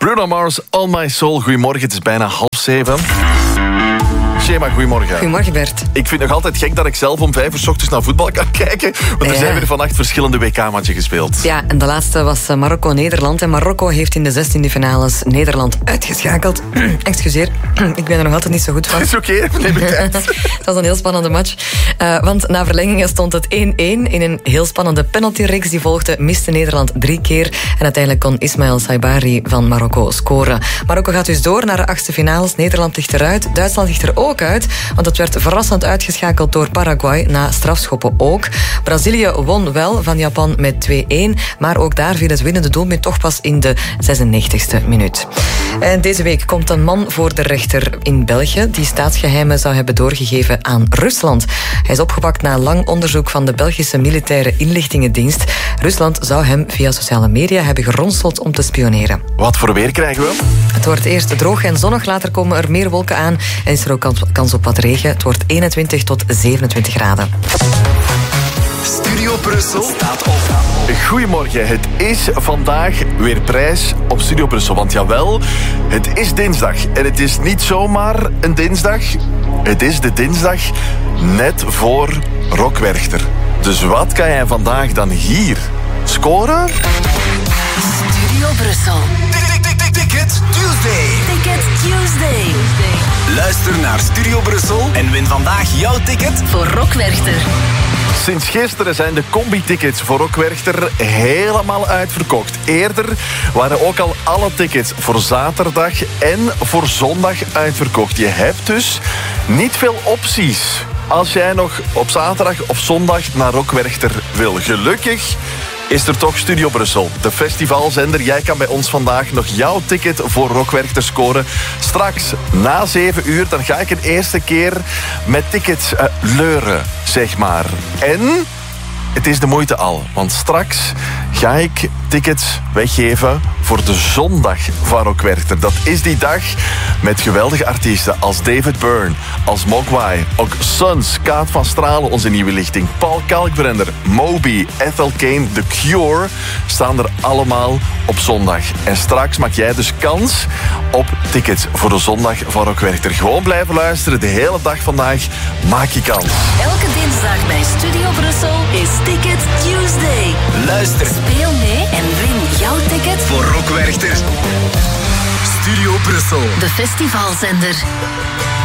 Bruno Mars, All My Soul. Goedemorgen, het is bijna 6:30. Shema, goedemorgen. Goedemorgen, Bert. Ik vind het nog altijd gek dat ik zelf om 5 uur 's ochtends naar voetbal kan kijken. Want er zijn weer vannacht verschillende WK-matchen gespeeld. Ja, en de laatste was Marokko-Nederland. En Marokko heeft in de 16e finales Nederland uitgeschakeld. Excuseer, ik ben er nog altijd niet zo goed van. Is oké, neem je tijd. Het was een heel spannende match. Want na verlengingen stond het 1-1. In een heel spannende penaltyreeks die volgde, miste Nederland 3 keer. En uiteindelijk kon Ismail Saibari van Marokko scoren. Marokko gaat dus door naar de 8e finales. Nederland ligt eruit. Duitsland ligt er ook uit. Want het werd verrassend uitgeschakeld door Paraguay na strafschoppen ook. Brazilië won wel van Japan met 2-1. Maar ook daar viel het winnende doelpunt toch pas in de 96e minuut. En deze week komt een man voor de rechter in België die staatsgeheimen zou hebben doorgegeven aan Rusland. Hij is opgepakt na lang onderzoek van de Belgische militaire inlichtingendienst. Rusland zou hem via sociale media hebben geronseld om te spioneren. Wat voor weer krijgen we? Het wordt eerst droog en zonnig, later komen er meer wolken aan en is er ook kans op wat regen. Het wordt 21 tot 27 graden. Studio Brussel staat op. Goedemorgen, het is vandaag weer prijs op Studio Brussel. Want jawel, het is dinsdag. En het is niet zomaar een dinsdag. Het is de dinsdag net voor Rockwerchter. Dus wat kan jij vandaag dan hier scoren? Studio Brussel. Ticket Tuesday. Ticket Tuesday. Luister naar Studio Brussel en win vandaag jouw ticket Voor Rockwerchter. Sinds gisteren zijn de combi-tickets voor Rockwerchter helemaal uitverkocht. Eerder waren ook al alle tickets voor zaterdag en voor zondag uitverkocht. Je hebt dus niet veel opties als jij nog op zaterdag of zondag naar Rockwerchter wil. Gelukkig is er toch Studio Brussel, de festivalzender. Jij kan bij ons vandaag nog jouw ticket voor Rockwerchter scoren. Straks, na 7 uur, dan ga ik een eerste keer met tickets leuren, zeg maar. En het is de moeite al, want straks ga ik tickets weggeven voor de zondag van Rockwerchter. Dat is die dag met geweldige artiesten als David Byrne, als Mogwai, ook Sons, Kaat van Stralen, onze nieuwe lichting, Paul Kalkbrenner, Moby, Ethel Kane, The Cure, staan er allemaal op zondag. En straks maak jij dus kans op tickets voor de zondag van Rockwerchter. Gewoon blijven luisteren, de hele dag vandaag maak je kans. Elke dinsdag bij Studio Brussel is Ticket Tuesday. Luister. Speel mee en win jouw ticket voor Rockwerchter. Studio Brussel. de festivalzender.